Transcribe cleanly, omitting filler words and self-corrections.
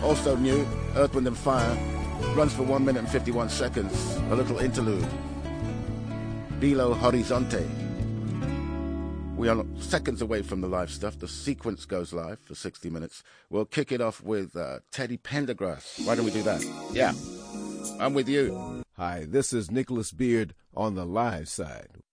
Also new, Earth, Wind & Fire, runs for 1 minute and 51 seconds. A little interlude. Belo Horizonte. We are seconds away from the live stuff. The sequence goes live for 60 minutes. We'll kick it off with Teddy Pendergrass. Why don't we do that? Yeah, I'm with you. Hi, this is Nicholas Beard on the live side.